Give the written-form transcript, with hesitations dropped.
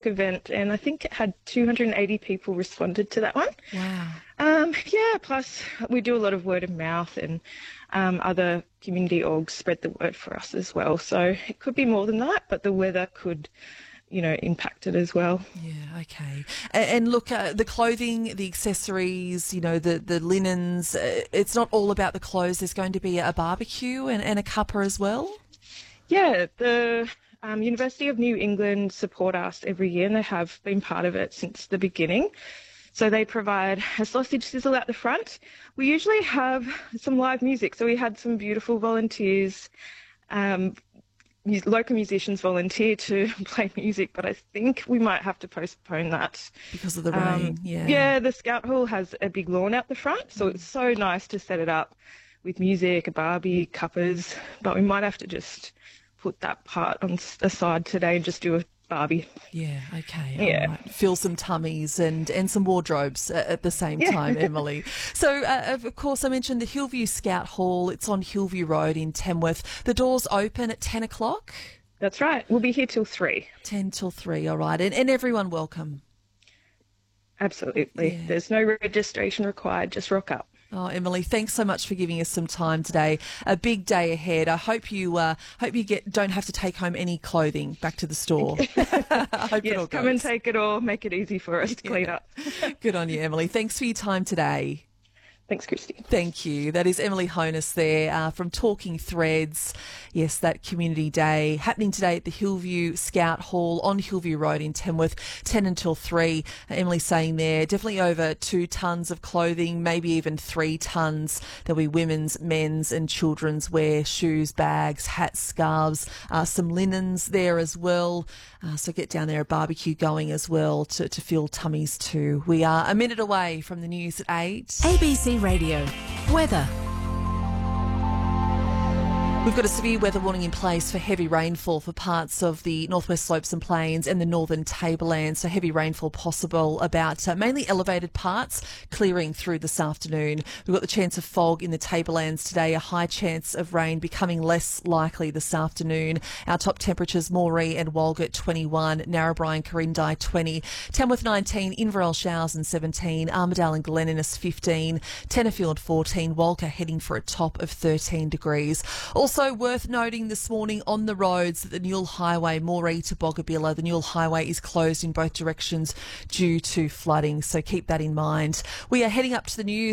event, and I think it had 280 people responded to that one. Wow. Yeah, plus we do a lot of word of mouth, and other community orgs spread the word for us as well. So it could be more than that, but the weather could, impact it as well. Yeah, okay. And look, the clothing, the accessories, the linens, it's not all about the clothes. There's going to be a barbecue and a cuppa as well? Yeah, the University of New England support us every year, and they have been part of it since the beginning. So they provide a sausage sizzle at the front. We usually have some live music. So we had some beautiful volunteers, local musicians volunteer to play music, but I think we might have to postpone that. Because of the rain, yeah. Yeah, the Scout Hall has a big lawn out the front, so it's so nice to set it up with music, a barbie, cuppas, but we might have to just put that part on aside today and just do a barbie. Yeah, okay. Yeah. All right. Fill some tummies and some wardrobes at the same time, Emily. So, of course, I mentioned the Hillview Scout Hall. It's on Hillview Road in Tamworth. The doors open at 10 o'clock? That's right. We'll be here till 3. 10 till 3, all right. And everyone welcome? Absolutely. Yeah. There's no registration required. Just rock up. Oh, Emily, thanks so much for giving us some time today. A big day ahead. I hope you don't have to take home any clothing back to the store. I hope yes, come and take it all. Make it easy for us to clean up. Good on you, Emily. Thanks for your time today. Thanks, Christy. Thank you. That is Emily Honus there from Talking Threads. Yes, that community day happening today at the Hillview Scout Hall on Hillview Road in Tamworth, 10 until 3. Emily saying there, definitely over 2 tonnes of clothing, maybe even 3 tonnes. There'll be women's, men's and children's wear, shoes, bags, hats, scarves, some linens there as well. So get down there, a barbecue going as well to fill tummies too. We are a minute away from the news at 8. ABC Radio. Weather. We've got a severe weather warning in place for heavy rainfall for parts of the Northwest Slopes and Plains and the Northern Tablelands. So heavy rainfall possible about mainly elevated parts clearing through this afternoon. We've got the chance of fog in the Tablelands today, a high chance of rain becoming less likely this afternoon. Our top temperatures, Moree and Walgett 21, Narrabri and Corindai 20, Tamworth 19, Inverell showers and 17, Armidale and Glen Innes 15, Tenterfield 14, Walker heading for a top of 13 degrees. Also worth noting this morning on the roads that the Newell Highway, Moree to Boggabilla, the Newell Highway is closed in both directions due to flooding, so keep that in mind. We are heading up to the news.